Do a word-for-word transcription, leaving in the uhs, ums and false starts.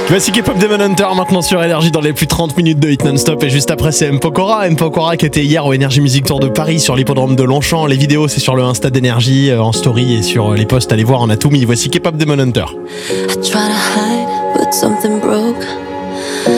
Voici K-pop Demon Hunter maintenant sur Énergie dans les plus trente minutes de hit non-stop. Et juste après, c'est M. Pokora. M. Pokora qui était hier au Energy Music Tour de Paris sur l'hippodrome de Longchamp. Les vidéos, c'est sur le Insta d'Énergie, en story et sur les posts. Allez voir, on a tout mis. Voici K-pop Demon Hunter. I try to hide, but something broke.